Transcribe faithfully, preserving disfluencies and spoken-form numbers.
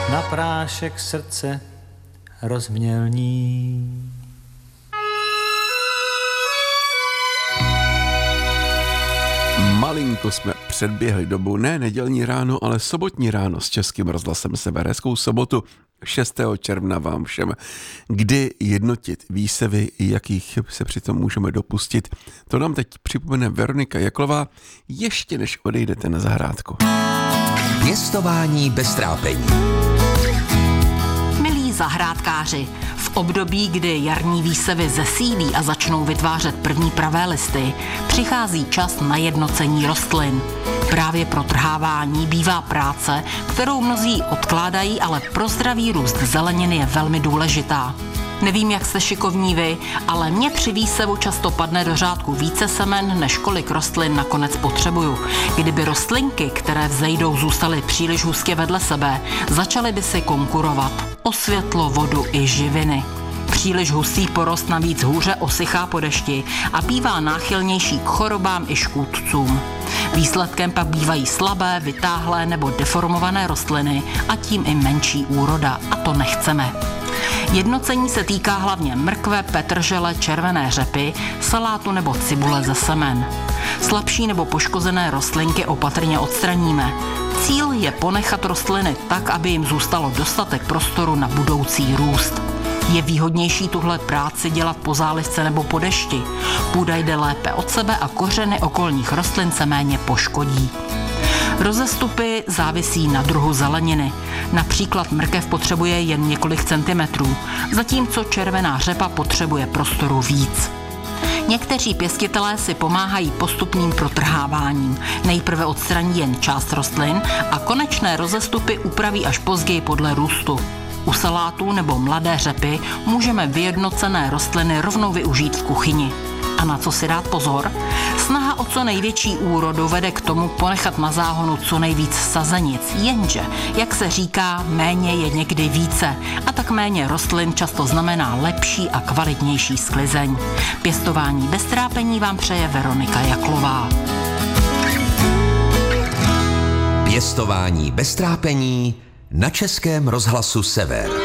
na prášek srdce rozmělní. Malinko jsme předběhli dobu, ne nedělní ráno, ale sobotní ráno s Českým rozhlasem Sever. Hezkou sobotu šestého června vám všem. Kdy jednotit výsevy, jakých se přitom můžeme dopustit, to nám teď připomene Veronika Jaklová, ještě než odejdete na zahrádku. Pěstování bez trápení. Milí zahrádkáři, v období, kdy jarní výsevy zesílí a začnou vytvářet první pravé listy, přichází čas na jednocení rostlin. Právě pro trhávání bývá práce, kterou mnozí odkládají, ale pro zdravý růst zeleniny je velmi důležitá. Nevím, jak jste šikovní vy, ale mně při výsevu často padne do řádku více semen, než kolik rostlin nakonec potřebuju. Kdyby rostlinky, které vzejdou, zůstaly příliš hustě vedle sebe, začaly by si konkurovat o světlo, vodu i živiny. Příliš hustý porost navíc hůře osychá po dešti a bývá náchylnější k chorobám i škůdcům. Výsledkem pak bývají slabé, vytáhlé nebo deformované rostliny a tím i menší úroda, a to nechceme. Jednocení se týká hlavně mrkve, petržele, červené řepy, salátu nebo cibule ze semen. Slabší nebo poškozené rostlinky opatrně odstraníme. Cíl je ponechat rostliny tak, aby jim zůstalo dostatek prostoru na budoucí růst. Je výhodnější tuhle práci dělat po zálivce nebo po dešti. Půda jde lépe od sebe a kořeny okolních rostlin se méně poškodí. Rozestupy závisí na druhu zeleniny. Například mrkev potřebuje jen několik centimetrů, zatímco červená řepa potřebuje prostoru víc. Někteří pěstitelé si pomáhají postupným protrháváním. Nejprve odstraní jen část rostlin a konečné rozestupy upraví až později podle růstu. U salátů nebo mladé řepy můžeme vyjednocené rostliny rovnou využít v kuchyni. A na co si dát pozor? Snaha o co největší úrodu vede k tomu ponechat na záhonu co nejvíc sazenic, jenže, jak se říká, méně je někdy více a tak méně rostlin často znamená lepší a kvalitnější sklizeň. Pěstování bez trápení vám přeje Veronika Jaklová. Pěstování bez trápení na Českém rozhlasu Sever.